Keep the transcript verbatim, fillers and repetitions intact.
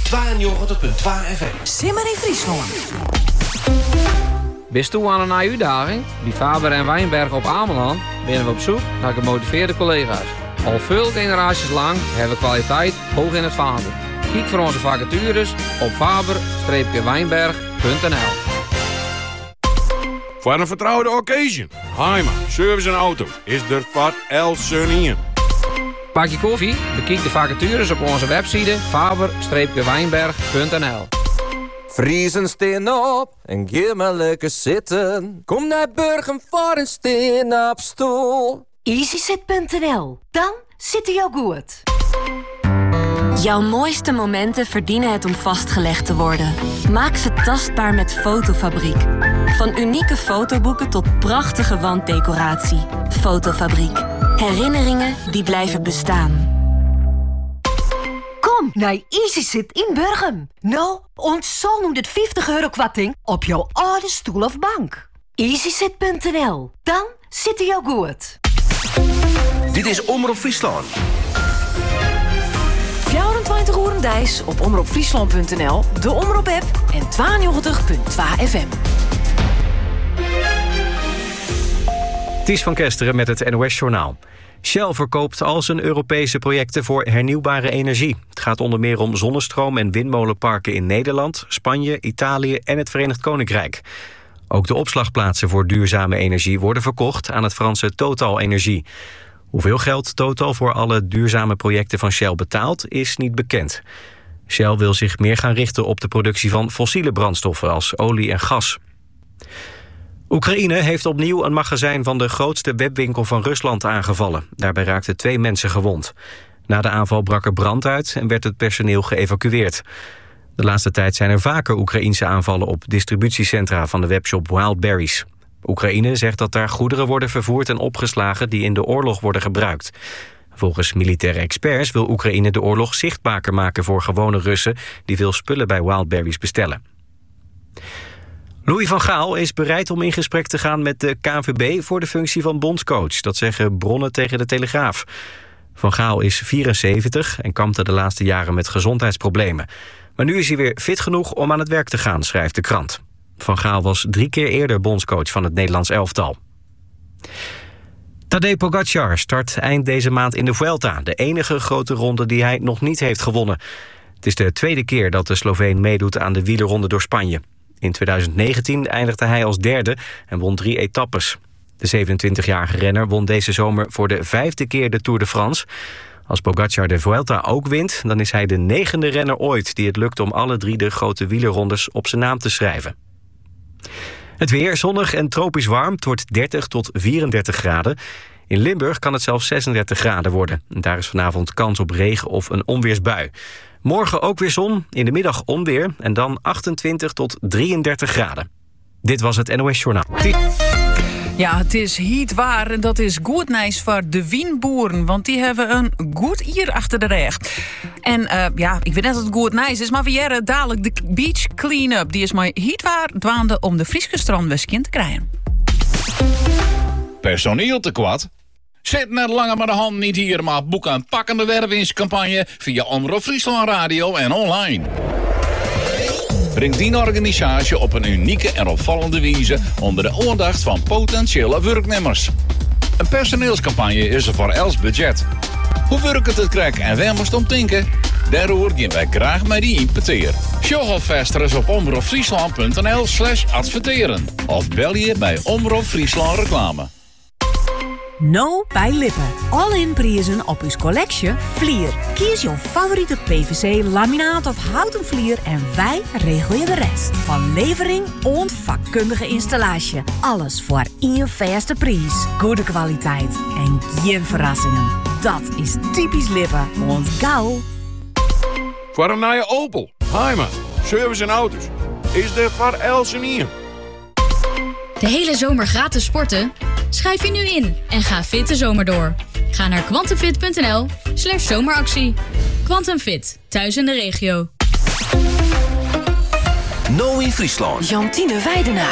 tweeënnegentig komma twee F M. Simmer in Friesland. Bist u aan een uitdaging? Bij Faber en Wijnberg op Ameland zijn we op zoek naar gemotiveerde collega's. Al veel generaties lang hebben we kwaliteit hoog in het vaandel. Kijk voor onze vacatures op faber wijnberg punt n l. Voor een vertrouwde occasion. Heima, service en auto is er voor Elsen in. Pak je koffie? Bekijk de vacatures op onze website faber wijnberg punt n l. Friesen steen op en geef maar lekker zitten. Kom naar Burgum voor een steen op stoel. easysit punt n l. Dan zit hij jou goed. Jouw mooiste momenten verdienen het om vastgelegd te worden. Maak ze tastbaar met Fotofabriek. Van unieke fotoboeken tot prachtige wanddecoratie. Fotofabriek. Herinneringen die blijven bestaan. Kom naar easysit in Burgum. Nou, ontzol nu dit vijftig euro kwatting op jouw oude stoel of bank. easysit punt n l. Dan zit hij jou goed. Dit is Omroep Friesland. vierentwintig uur dijs op omroep friesland punt n l, de Omroep-app en tweeënnegentig komma twee F M. Ties van Kesteren met het N O S-journaal. Shell verkoopt al zijn Europese projecten voor hernieuwbare energie. Het gaat onder meer om zonnestroom- en windmolenparken in Nederland, Spanje, Italië en het Verenigd Koninkrijk. Ook de opslagplaatsen voor duurzame energie worden verkocht aan het Franse Total Energie. Hoeveel geld Total voor alle duurzame projecten van Shell betaalt, is niet bekend. Shell wil zich meer gaan richten op de productie van fossiele brandstoffen als olie en gas. Oekraïne heeft opnieuw een magazijn van de grootste webwinkel van Rusland aangevallen. Daarbij raakten twee mensen gewond. Na de aanval brak er brand uit en werd het personeel geëvacueerd. De laatste tijd zijn er vaker Oekraïense aanvallen op distributiecentra van de webshop Wildberries. Oekraïne zegt dat daar goederen worden vervoerd en opgeslagen die in de oorlog worden gebruikt. Volgens militaire experts wil Oekraïne de oorlog zichtbaarder maken voor gewone Russen die veel spullen bij Wildberries bestellen. Louis van Gaal is bereid om in gesprek te gaan met de K N V B voor de functie van bondscoach. Dat zeggen bronnen tegen de Telegraaf. Van Gaal is vierenzeventig en kampte de laatste jaren met gezondheidsproblemen. Maar nu is hij weer fit genoeg om aan het werk te gaan, schrijft de krant. Van Gaal was drie keer eerder bondscoach van het Nederlands elftal. Tadej Pogacar start eind deze maand in de Vuelta, de enige grote ronde die hij nog niet heeft gewonnen. Het is de tweede keer dat de Sloveen meedoet aan de wielerronde door Spanje. In twintig negentien eindigde hij als derde en won drie etappes. De zevenentwintigjarige renner won deze zomer voor de vijfde keer de Tour de France. Als Pogacar de Vuelta ook wint, dan is hij de negende renner ooit die het lukt om alle drie de grote wielerrondes op zijn naam te schrijven. Het weer zonnig en tropisch warm. Het wordt dertig tot vierendertig graden. In Limburg kan het zelfs zesendertig graden worden. En daar is vanavond kans op regen of een onweersbui. Morgen ook weer zon, in de middag onweer en dan achtentwintig tot drieëndertig graden. Dit was het N O S-journaal. Ja, het is heet waar en dat is goed nieuws voor de wienboeren, want die hebben een goed jaar achter de rug. En uh, ja, ik weet net dat het goed nieuws is, maar we jaren dadelijk de beach clean-up. Die is maar heet waar dwaande om de Frieske strandweskin te krijgen. Personeel tekort? Zit net langer met de hand niet hier, maar boek een pakkende wervingscampagne via Omroep Friesland Radio en online. Breng die organisatie op een unieke en opvallende wijze onder de aandacht van potentiële werknemers. Een personeelscampagne is er voor els budget. Hoe werkt het krek en waar moest om denken? Daarover gaan wij graag met die impeteer. Show alvast op omroepfriesland punt n l slash adverteren. Of bel je bij Omroep Friesland Reclame. No bij Lippen. All-in prijzen op uw collectie Vlier. Kies jouw favoriete P V C, laminaat of houten vlier en wij regelen je de rest. Van levering en vakkundige installatie. Alles voor één vaste prijs. Goede kwaliteit en geen verrassingen. Dat is typisch Lippen. Want gauw. Voor een nieuwe Opel, Heima, service en auto's is er voor Elsen in. De hele zomer gratis sporten? Schrijf je nu in en ga fit de zomer door. Ga naar quantumfit punt n l slash zomeractie. Quantumfit, thuis in de regio. Nou in Friesland. Jantine Weidenaar.